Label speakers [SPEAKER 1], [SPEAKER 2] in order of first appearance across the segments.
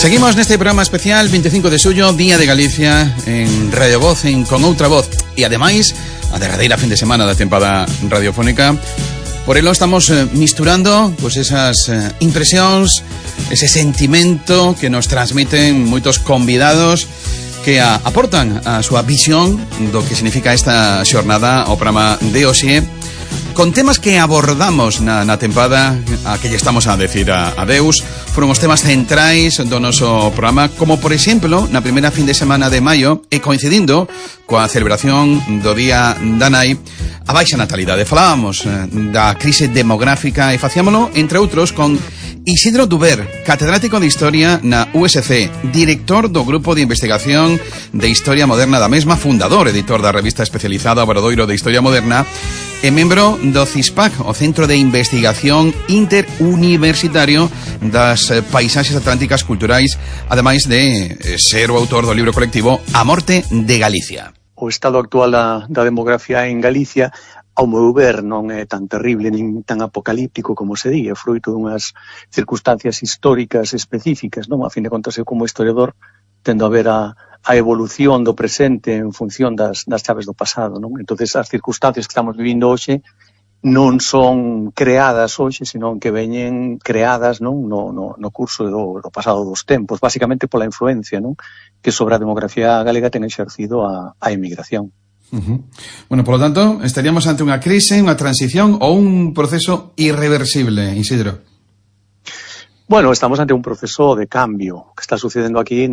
[SPEAKER 1] Seguimos neste programa especial 25 de xullo, Día de Galicia, en Radio Voz, en Con Outra Voz. E ademais, a derradeira fin de semana da tempada radiofónica. Por elo estamos misturando pues esas impresións, ese sentimento que nos transmiten moitos convidados que aportan a súa visión do que significa esta xornada ao programa de hoxe, con temas que abordamos na tempada a que lle estamos a decir adeus. Foron os temas centrais do noso programa, como por exemplo na primeira fin de semana de maio, e coincidindo coa celebración do Día da Nai, a baixa natalidade. Falábamos da crise demográfica e facíamolo, entre outros, con Isidro Duber, catedrático de Historia na USC, director do Grupo de Investigación de Historia Moderna da mesma, fundador, editor da revista especializada Obradoiro de Historia Moderna, e membro do CISPAC, o Centro de Investigación Interuniversitario das Paisaxes Atlánticas Culturais, ademais de ser o autor do libro colectivo A Morte de Galicia.
[SPEAKER 2] O estado actual da demografía en Galicia, ao meu ver, non é tan terrible nin tan apocalíptico como se di, é fruito dunhas circunstancias históricas específicas, non? A fin de contas, eu como historiador tendo a ver a evolución do presente en función das chaves do pasado, non? Entonces, as circunstancias que estamos vivindo hoxe non son creadas hoxe, senón que veñen creadas, non, no curso do pasado dos tempos, basicamente pola influencia, non, que sobre a demografía galega ten exercido a emigración.
[SPEAKER 1] Bueno, por lo tanto, estaríamos ante unha crise, unha transición ou un proceso irreversible, Isidro?
[SPEAKER 2] Bueno, estamos ante un proceso de cambio. O que está sucedendo aquí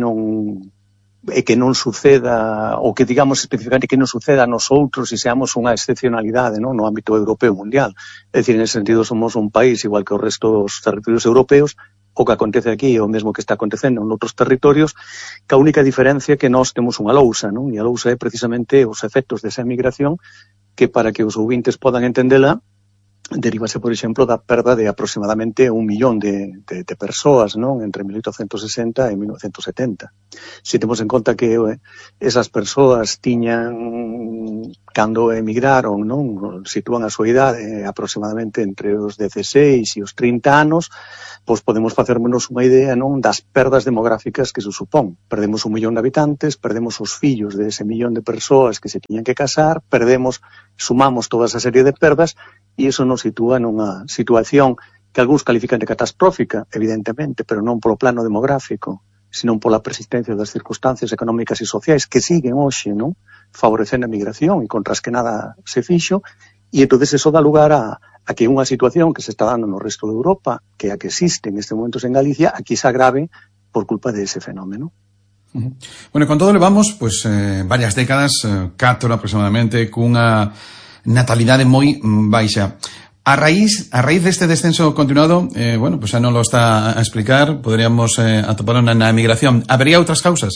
[SPEAKER 2] é que non suceda, ou que digamos especificamente que non suceda a nosotros e seamos unha excepcionalidade, non, no ámbito europeo mundial. É dicir, en ese sentido somos un país igual que o resto dos territorios europeos. O que acontece aquí é o mesmo que está acontecendo en outros territorios, que a única diferencia é que nós temos unha lousa, non? E a lousa é precisamente os efectos desa emigración, que para que os ouvintes podan entendela, derívase, por exemplo, da perda de aproximadamente 1 millón de persoas, non? Entre 1860 e 1970. Se temos en conta que esas persoas tiñan, cando emigraron, non? Sitúan a súa idade aproximadamente entre os 16 e os 30 anos, pois podemos facernos unha idea, non, das perdas demográficas que se supón. Perdemos 1 millón de habitantes, perdemos os fillos de ese millón de persoas que se tiñan que casar, sumamos toda esa serie de perdas, e iso nos sitúa nunha situación que algúns califican de catastrófica, evidentemente, pero non polo plano demográfico, senón pola persistencia das circunstancias económicas e sociais que siguen hoxe, non, favorecendo a migración e contra as que nada se fixo, e entón eso dá lugar a que unha situación que se está dando no resto de Europa, que é a que existe en este momento en Galicia, aquí se agrave por culpa de ese fenómeno.
[SPEAKER 1] Bueno, con todo levamos pues varias décadas, 4 aproximadamente, cunha natalidade moi baixa. A raíz deste descenso continuado, bueno, pues xa non lo está a explicar, poderíamos atopar na emigración. Habería outras causas?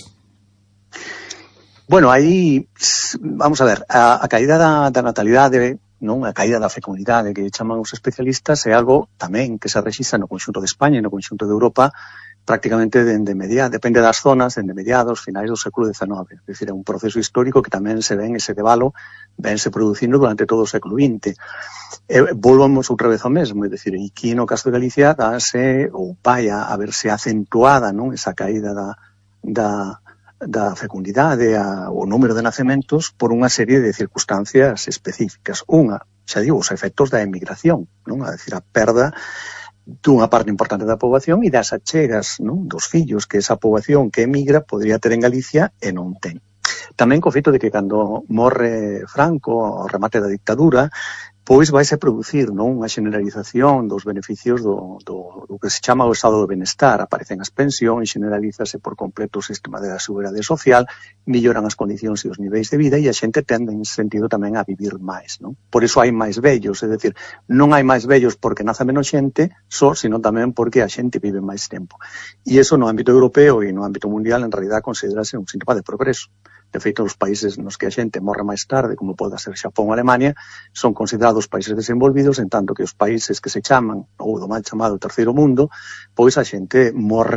[SPEAKER 2] Bueno, aí, vamos a ver, a caída da natalidade, non, a caída da fecundidade que chaman os especialistas é algo tamén que se rexistra no conxunto de España e no conxunto de Europa prácticamente depende das zonas, dende mediados, finais do século XIX. É dicir, é un proceso histórico que tamén se ven ese devalo, vense producindo durante todo o século XX. Volvamos outra vez ao mesmo, é dicir, e aquí no caso de Galicia dáse, ou vai a verse acentuada, non, esa caída da fecundidade, o número de nacementos por unha serie de circunstancias específicas. Unha, xa digo, os efectos da emigración, non? A decir, a perda dunha parte importante da poboación e das achegas, non, dos fillos que esa poboación que emigra podría ter en Galicia e non ten. Tamén co feito de que cando morre Franco ao remate da dictadura, pois vaise producir, non, unha generalización dos beneficios do que se chama o estado do benestar. Aparecen as pensións, generalízase por completo o sistema da seguridade social, melloran as condicións e os niveis de vida e a xente tende en sentido tamén a vivir máis, non? Por iso hai máis vellos, é dicir, non hai máis vellos porque naza menos xente só, sino tamén porque a xente vive máis tempo. E iso no ámbito europeo e no ámbito mundial en realidad considerase un síntoma de progreso. De feito, os países nos que a xente morre máis tarde, como pode ser Xapón ou Alemania, son considerados países desenvolvidos, en tanto que os países que se chaman, ou do mal chamado terceiro mundo, pois a xente morre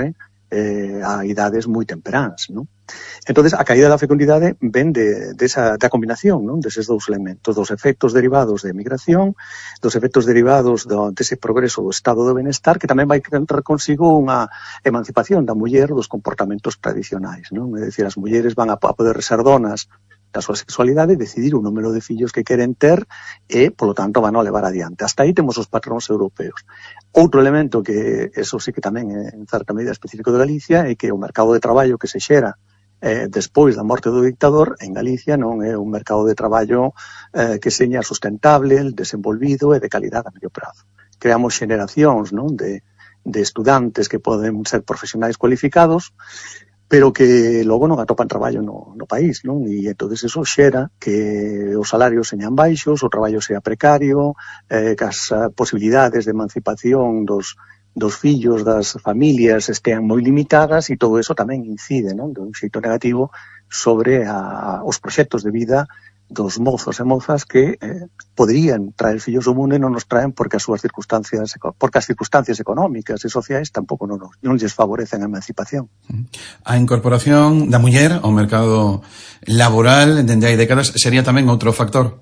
[SPEAKER 2] a idades moi temperás, non? Entonces, a caída da fecundidade ven da combinación, non? Deses dous elementos, dos efectos derivados de migración, dos efectos derivados dese progreso do estado do benestar, que tamén vai ter consigo unha emancipación da muller dos comportamentos tradicionais, non? É dicir, as mulleres van a poder ser donas da súa sexualidade, decidir o número de fillos que queren ter e, polo tanto, van a levar adiante. Hasta aí temos os patróns europeos. Outro elemento que, eso sí que tamén é en certa medida específico de Galicia, é que o mercado de traballo que se xera despois da morte do dictador en Galicia non é un mercado de traballo que seña sustentable, desenvolvido e de calidade a medio prazo. Creamos xeneracións, non, de estudantes que poden ser profesionais cualificados, pero que logo non atopan traballo no país, non? E entonces eso xera que os salarios señan baixos, o traballo sea precario, que as posibilidades de emancipación dos fillos, das familias estean moi limitadas, e todo eso tamén incide, non, de un xeito negativo sobre os proxectos de vida dos mozos e mozas que poderían traer fillos ao mundo e non nos traen porque as circunstancias económicas e sociais tampouco non lles favorecen a emancipación.
[SPEAKER 1] A incorporación da muller ao mercado laboral dende hai décadas sería tamén outro factor?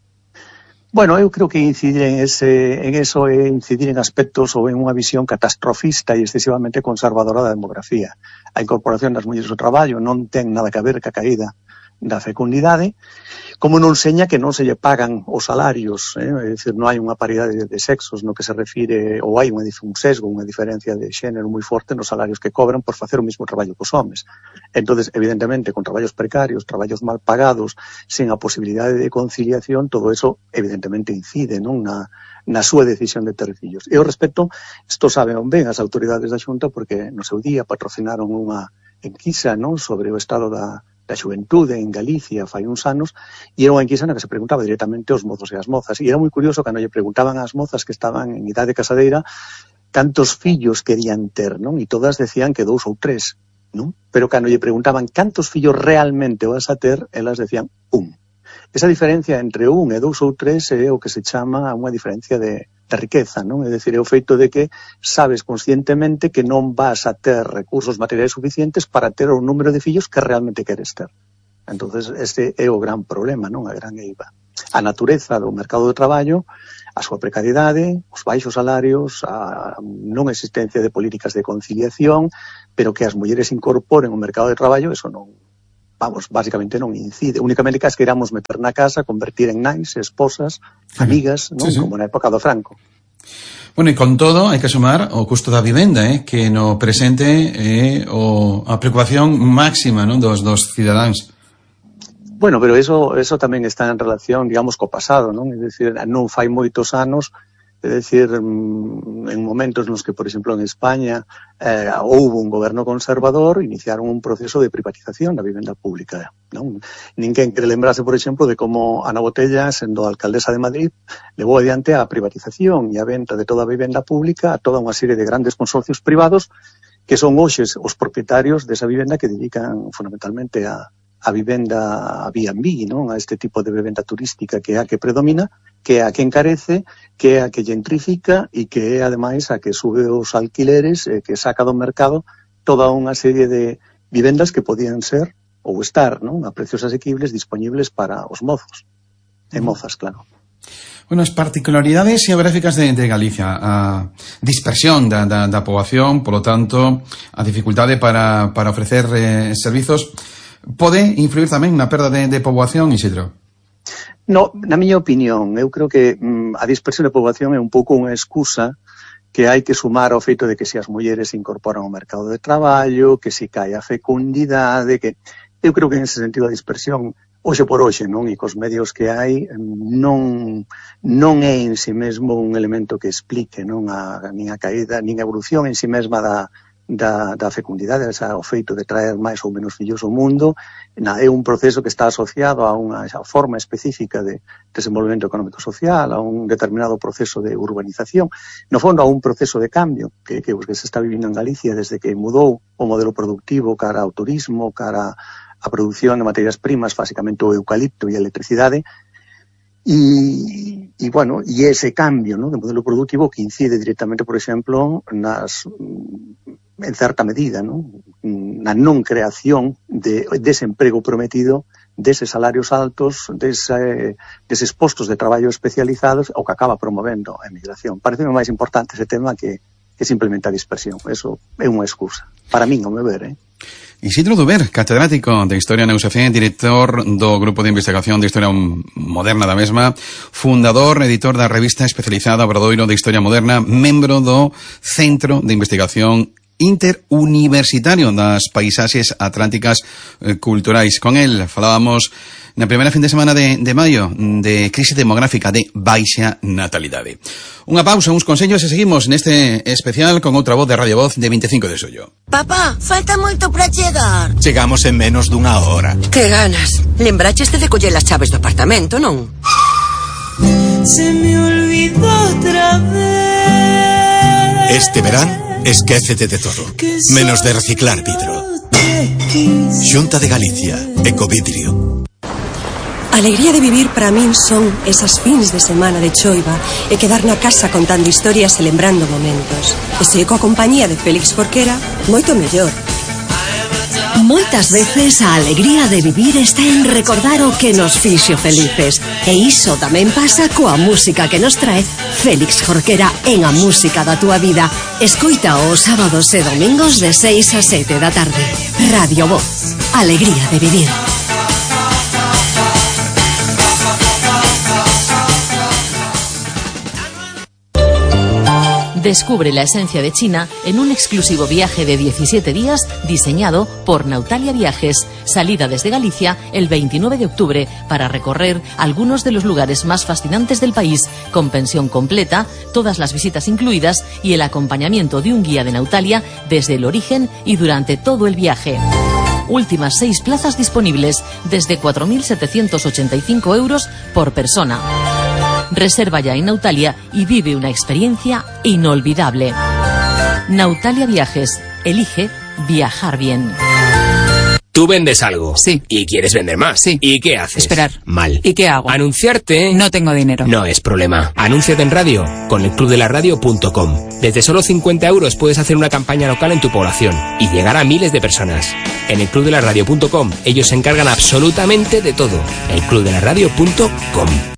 [SPEAKER 2] Bueno, eu creo que incidir en eso é incidir en aspectos ou en unha visión catastrofista e excesivamente conservadora da demografía. A incorporación das mulleres ao traballo non ten nada que ver ca caída da fecundidade, como non seña que non se lle pagan os salarios, é dicir, non hai unha paridade de sexos no que se refire, ou hai un sesgo, unha diferencia de xénero moi forte nos salarios que cobran por facer o mesmo traballo que os homes. Entonces, evidentemente, con traballos precarios, traballos mal pagados, sen a posibilidade de conciliación, todo eso evidentemente incide, non, na súa decisión de ter fillos. E ao respecto, isto saben ben as autoridades da Xunta porque no seu día patrocinaron unha enquisa, non, sobre o estado da xuventude en Galicia fai uns anos, e era unha enquisa na que se preguntaba directamente aos mozos e as mozas, e era moi curioso cando lle preguntaban ás mozas que estaban en idade casadeira cantos fillos querían ter, non? E todas decían que 2 ou 3, non? Pero cando lle preguntaban cantos fillos realmente vas a ter, elas decían 1. Esa diferencia entre 1 e 2 ou 3 é o que se chama unha diferencia de riqueza, non? É dicir, é o feito de que sabes conscientemente que non vas a ter recursos materiais suficientes para ter o número de fillos que realmente queres ter. Entonces, este é o gran problema, non? A gran eiva. A natureza do mercado de traballo, a súa precariedade, os baixos salarios, a non existencia de políticas de conciliación, pero que as mulleres incorporen o mercado de traballo, eso non, básicamente non incide. Únicamente que as queramos meter na casa, convertir en nais, esposas, amigas, non? Sí, sí. Como na época do Franco.
[SPEAKER 1] Bueno, e con todo, hai que sumar o custo da vivenda, que no presente é a preocupación máxima, non, dos cidadáns.
[SPEAKER 2] Bueno, pero eso tamén está en relación, digamos, co pasado, non? É dicir, non fai moitos anos, é dicir, en momentos nos que, por exemplo, en España houve un goberno conservador, iniciaron un proceso de privatización da vivenda pública, non? Ninguén quere lembrarse, por exemplo, de como Ana Botella, sendo alcaldesa de Madrid, levou adiante a privatización e a venta de toda a vivenda pública a toda unha serie de grandes consorcios privados que son hoxes os propietarios desa vivenda que dedican fundamentalmente a vivenda a B&B, non? A este tipo de vivenda turística que é a que predomina, que é a que encarece, que é a que gentrifica e que é, ademais, a que sube os alquileres, que saca do mercado toda unha serie de vivendas que podían ser ou estar, non, a precios asequibles disponibles para os mozos e mozas, claro.
[SPEAKER 1] Bueno, as particularidades xeográficas de Galicia, a dispersión da poboación, polo tanto, a dificultade para ofrecer servizos, pode influir tamén na perda de poboación, Isidro?
[SPEAKER 2] No, na miña opinión, eu creo que a dispersión de poboación é un pouco unha excusa que hai que sumar ao feito de que se as mulleres se incorporan ao mercado de traballo, que se cae a fecundidade, que eu creo que en ese sentido a dispersión, hoxe por hoxe, non, e cos medios que hai, non é en si mesmo un elemento que explique, non, nin a caída, nin a evolución en si mesma da fecundidade, o feito de traer máis ou menos fillos ao mundo, é un proceso que está asociado a unha forma específica de desenvolvemento económico-social, a un determinado proceso de urbanización, no fondo a un proceso de cambio que se está vivindo en Galicia desde que mudou o modelo productivo cara ao turismo, cara a produción de materias primas, basicamente o eucalipto e a electricidade, e bueno, e ese cambio, ¿no?, de modelo productivo que incide directamente, por exemplo, en certa medida, non? Na non creación dese emprego prometido, deses salarios altos, deses postos de traballo especializados, o que acaba promovendo a emigración. Parece máis importante ese tema que simplemente a dispersión. Eso é unha excusa. Para min, ao meu ver,
[SPEAKER 1] Isidro Duber, catedrático de Historia na USC, director do Grupo de Investigación de Historia Moderna da mesma, fundador, editor da revista especializada Obradoiro de Historia Moderna, membro do Centro de Investigación Interuniversitario das Paisaxes Atlánticas Culturais. Con el falábamos na primeira fin de semana de maio de crise demográfica, de baixa natalidade. Unha pausa, uns consellos e seguimos neste especial con outra voz de Radio Voz de 25 de xullo.
[SPEAKER 3] Papá, falta moito para chegar.
[SPEAKER 4] Chegamos en menos dunha hora.
[SPEAKER 3] Que ganas. Lembraches de coller as chaves do apartamento, non?
[SPEAKER 5] Se me olvidó otra vez.
[SPEAKER 4] Este verán, esquécete de todo, menos de reciclar vidro. Xunta de Galicia, Ecovidrio.
[SPEAKER 6] A alegría de vivir para min son esas fins de semana de choiva e quedar na casa contando historias e lembrando momentos. E se coa compañía de Félix Jorquera, moito mellor.
[SPEAKER 7] Moitas veces a alegría de vivir está en recordar o que nos fixo felices. E iso tamén pasa coa música que nos trae Félix Jorquera en A Música da Túa Vida. Escoita os sábados e domingos de 6 a 7 da tarde. Radio Voz. Alegría de vivir.
[SPEAKER 8] Descubre la esencia de China en un exclusivo viaje de 17 días diseñado por Nautalia Viajes. Salida desde Galicia el 29 de octubre para recorrer algunos de los lugares más fascinantes del país, con pensión completa, todas las visitas incluidas y el acompañamiento de un guía de Nautalia desde el origen y durante todo el viaje. Últimas 6 plazas disponibles desde 4.785 euros por persona. Reserva ya en Nautalia y vive una experiencia inolvidable. Nautalia Viajes. Elige viajar bien.
[SPEAKER 9] Tú vendes algo.
[SPEAKER 10] Sí.
[SPEAKER 9] Y quieres vender más.
[SPEAKER 10] Sí.
[SPEAKER 9] ¿Y qué haces?
[SPEAKER 10] Esperar.
[SPEAKER 9] Mal.
[SPEAKER 10] ¿Y qué hago?
[SPEAKER 9] Anunciarte.
[SPEAKER 10] No tengo dinero.
[SPEAKER 9] No es problema. Anúnciate en radio con elclubdelaradio.com. Desde solo 50 euros puedes hacer una campaña local en tu población y llegar a miles de personas. En elclubdelaradio.com ellos se encargan absolutamente de todo. elclubdelaradio.com.